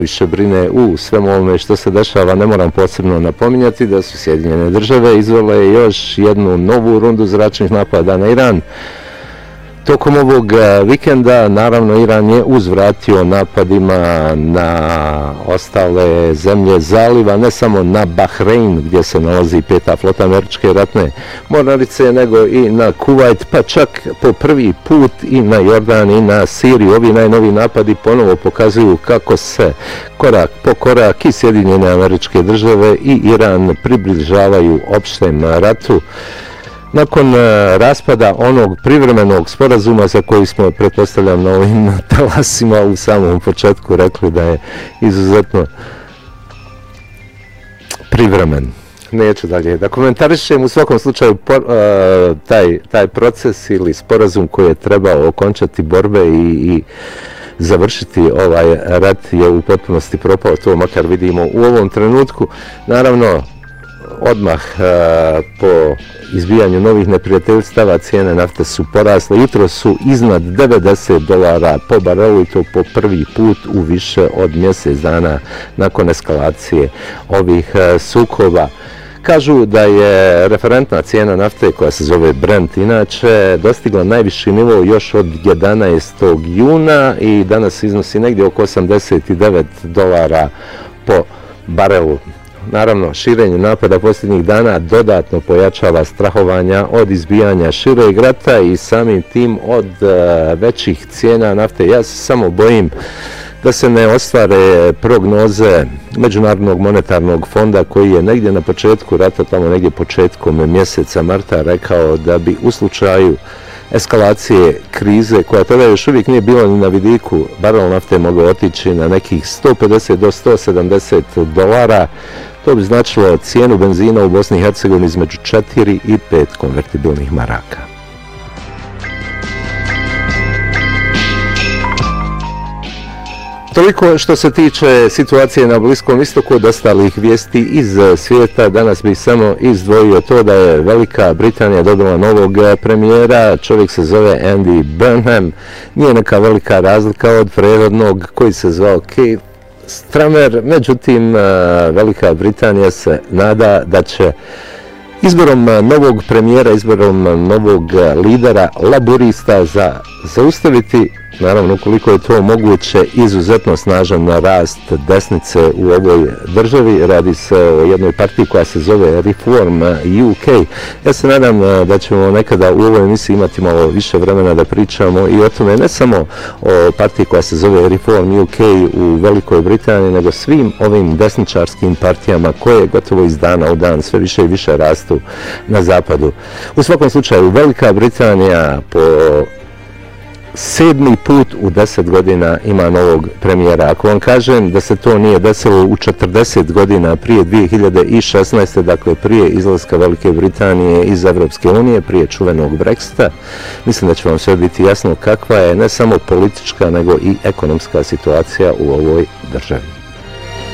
više brine u svemu ovome što se dešava, ne moram posebno napominjati da su Sjedinjene države izvele još jednu novu rundu zračnih napada na Iran. Tokom ovog vikenda, naravno, Iran je uzvratio napadima na ostale zemlje zaliva, ne samo na Bahrein, gdje se nalazi 5. flota američke ratne mornarice, nego i na Kuvajt, pa čak po prvi put i na Jordan i na Siriju. Ovi najnoviji napadi ponovo pokazuju kako se korak po korak i Sjedinjene američke države i Iran približavaju opštem ratu. Nakon raspada onog privremenog sporazuma za koji smo, pretpostavljam, na ovim talasima u samom početku rekli da je izuzetno privremen. Neću dalje da komentarišem, u svakom slučaju taj proces ili sporazum koji je trebao okončati borbe i završiti ovaj rat je u potpunosti propao, to makar vidimo u ovom trenutku. Naravno, odmah po izbijanju novih neprijateljstava cijene nafte su porasle. Jutro su iznad $90 po barelu i to po prvi put u više od mjesec dana nakon eskalacije ovih sukoba. Kažu da je referentna cijena nafte, koja se zove Brent, inače dostigla najviši nivo još od 11. juna i danas iznosi negdje oko $89 po barelu. Naravno, širenje napada posljednjih dana dodatno pojačava strahovanja od izbijanja šireg rata i samim tim od većih cijena nafte. Ja se samo bojim da se ne ostvare prognoze Međunarodnog monetarnog fonda koji je negdje na početku rata, tamo negdje početkom mjeseca marta, rekao da bi u slučaju eskalacije krize, koja tada još uvijek nije bila ni na vidiku, barel nafte mogao otići na nekih $150 do $170. To bi značilo cijenu benzina u Bosni i Hercegovini između 4 i 5 konvertibilnih maraka. Toliko što se tiče situacije na Bliskom istoku. Od ostalih vijesti iz svijeta danas bih samo izdvojio to da je Velika Britanija dobila novog premijera. Čovjek se zove Andy Burnham. Nije neka velika razlika od prethodnog koji se zvao Keir Starmer. Međutim, Velika Britanija se nada da će izborom novog premijera, izborom novog lidera laborista zaustaviti, naravno ukoliko je to moguće, izuzetno snažan rast desnice u ovoj državi. Radi se o jednoj partiji koja se zove Reform UK. Ja se nadam da ćemo nekada u ovoj emisiji imati malo više vremena da pričamo i o tome, ne samo o partiji koja se zove Reform UK u Velikoj Britaniji, nego svim ovim desničarskim partijama koje gotovo iz dana u dan sve više i više rastu na zapadu. U svakom slučaju, Velika Britanija po 7. put u 10 godina ima novog premijera. Ako vam kažem da se to nije desilo u 40 godina prije 2016. dakle prije izlaska Velike Britanije iz Evropske unije, prije čuvenog Brexita, mislim da će vam sve biti jasno kakva je ne samo politička nego i ekonomska situacija u ovoj državi.